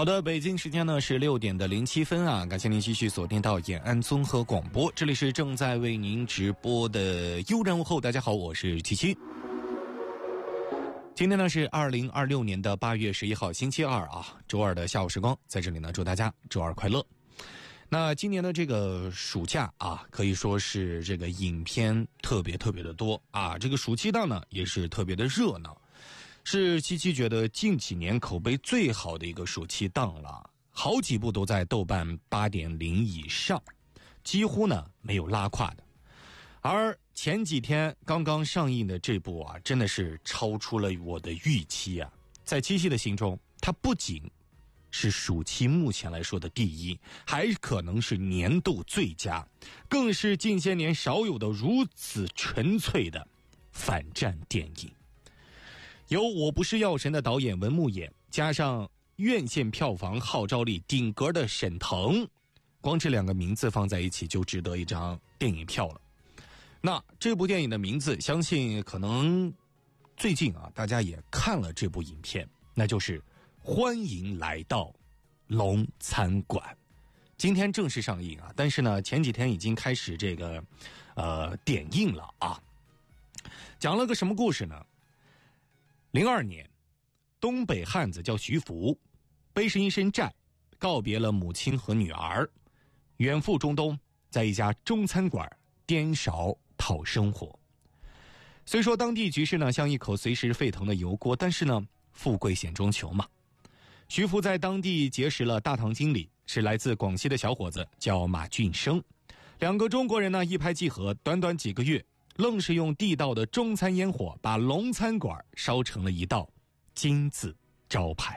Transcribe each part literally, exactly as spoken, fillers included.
好的，北京时间呢是六点的零七分啊，感谢您继续锁定到延安综合广播，这里是正在为您直播的悠然午后，大家好，我是七七。今天呢是二零二六年的八月十一号星期二啊，周二的下午时光，在这里呢祝大家周二快乐。那今年的这个暑假啊，可以说是这个影片特别特别的多啊，这个暑期档呢也是特别的热闹，是七七觉得近几年口碑最好的一个暑期档了，好几部都在豆瓣 八点零 以上，几乎呢没有拉胯的。而前几天刚刚上映的这部啊，真的是超出了我的预期啊！在七夕的心中，它不仅是暑期目前来说的第一，还可能是年度最佳，更是近些年少有的如此纯粹的反战电影。由我不是药神的导演文牧野，加上院线票房号召力顶格的沈腾，光这两个名字放在一起就值得一张电影票了。那这部电影的名字，相信可能最近啊，大家也看了这部影片，那就是《欢迎来到龙餐馆》。今天正式上映啊，但是呢，前几天已经开始这个呃点映了啊。讲了个什么故事呢？零二年，东北汉子叫徐福，背着一身债，告别了母亲和女儿，远赴中东，在一家中餐馆颠勺讨生活。虽说当地局势呢像一口随时沸腾的油锅，但是呢富贵险中求嘛。徐福在当地结识了大堂经理，是来自广西的小伙子，叫马俊生。两个中国人呢一拍即合，短短几个月，愣是用地道的中餐烟火把龙餐馆烧成了一道金字招牌。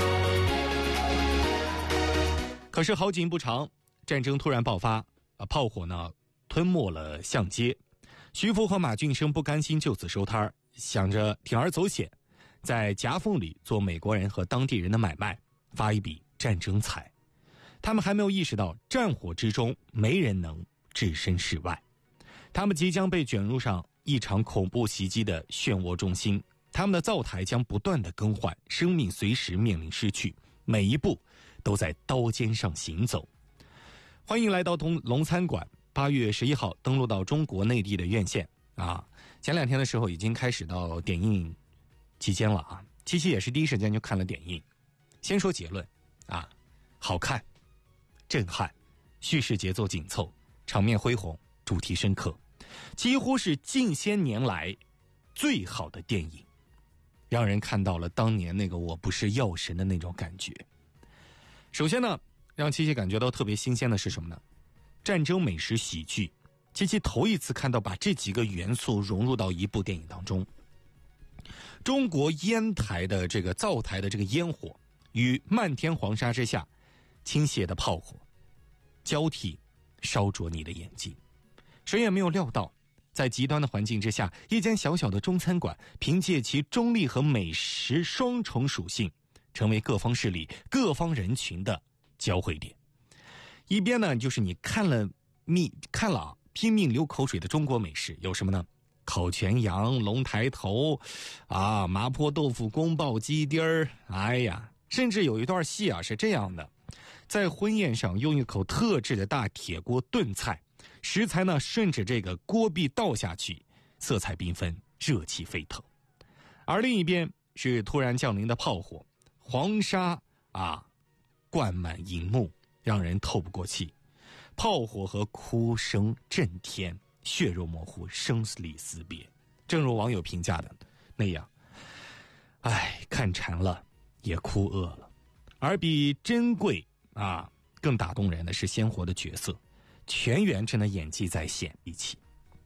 可是好景不长，战争突然爆发，炮火呢吞没了巷街。徐福和马俊生不甘心就此收摊，想着铤而走险，在夹缝里做美国人和当地人的买卖，发一笔战争财。他们还没有意识到战火之中没人能置身事外，他们即将被卷入上一场恐怖袭击的漩涡中心，他们的灶台将不断的更换，生命随时面临失去，每一步都在刀尖上行走。欢迎来到东龙餐馆，八月十一号登陆到中国内地的院线啊，前两天的时候已经开始到点映期间了啊。七七也是第一时间就看了点映。先说结论啊，好看、震撼、叙事节奏紧凑、场面恢宏、主题深刻，几乎是近些年来最好的电影，让人看到了当年那个我不是药神的那种感觉。首先呢，让七七感觉到特别新鲜的是什么呢？战争美食喜剧，七七头一次看到把这几个元素融入到一部电影当中。中国烟台的这个灶台的这个烟火与漫天黄沙之下倾泻的炮火交替烧灼你的眼睛。谁也没有料到，在极端的环境之下，一间小小的中餐馆凭借其中立和美食双重属性，成为各方势力各方人群的交汇点。一边呢就是你看了密看了啊拼命流口水的中国美食，有什么呢？烤全羊、龙抬头啊，麻婆豆腐、宫爆鸡丁儿，哎呀，甚至有一段戏啊是这样的，在婚宴上用一口特制的大铁锅炖菜，食材呢顺着这个锅壁倒下去，色彩缤纷，热气沸腾。而另一边是突然降临的炮火，黄沙啊灌满荧幕，让人透不过气。炮火和哭声震天，血肉模糊，生离死别。正如网友评价的那样，哎，看馋了也哭饿了。而比珍贵啊更打动人的是鲜活的角色，全员真的演技在线一起。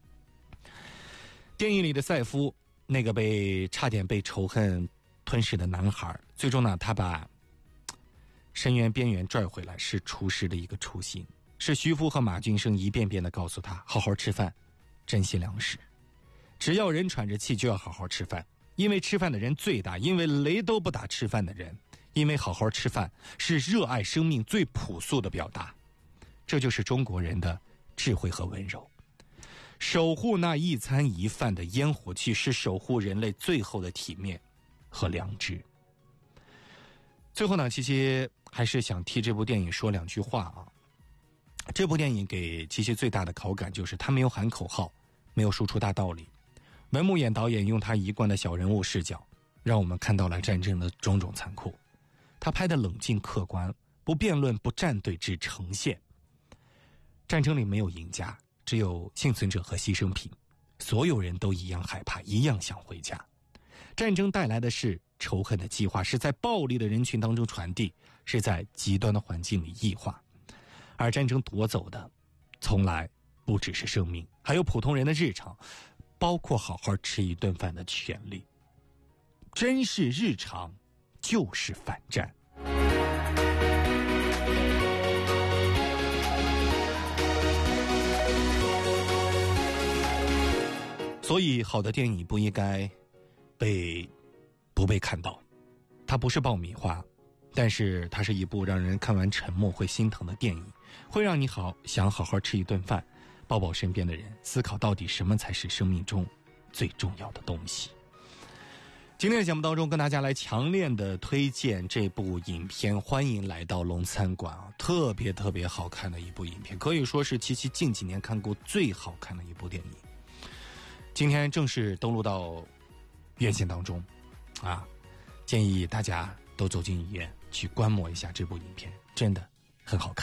电影里的赛夫，那个被差点被仇恨吞噬的男孩，最终呢他把深渊边缘拽回来，是厨师的一个初心，是徐福和马俊生一遍遍地告诉他，好好吃饭，珍惜粮食，只要人喘着气就要好好吃饭，因为吃饭的人最大，因为雷都不打吃饭的人，因为好好吃饭是热爱生命最朴素的表达。这就是中国人的智慧和温柔。守护那一餐一饭的烟火气，是守护人类最后的体面和良知。 最后呢，七七还是想替这部电影说两句话啊。这部电影给七七最大的好感就是他没有喊口号，没有输出大道理。文牧野导演用他一贯的小人物视角，让我们看到了战争的种种残酷。他拍的冷静客观，不辩论不站队只呈现。战争里没有赢家，只有幸存者和牺牲品，所有人都一样害怕，一样想回家。战争带来的是仇恨的激化，是在暴力的人群当中传递，是在极端的环境里异化。而战争夺走的从来不只是生命，还有普通人的日常，包括好好吃一顿饭的权利。真是日常就是反战。所以好的电影不应该被不被看到，它不是爆米花，但是它是一部让人看完沉默会心疼的电影，会让你好想好好吃一顿饭，抱抱身边的人，思考到底什么才是生命中最重要的东西。今天的节目当中跟大家来强烈的推荐这部影片，欢迎来到龙餐馆啊，特别特别好看的一部影片，可以说是七七近几年看过最好看的一部电影。今天正式登陆到院线当中啊，建议大家都走进影院去观摩一下这部影片，真的很好看。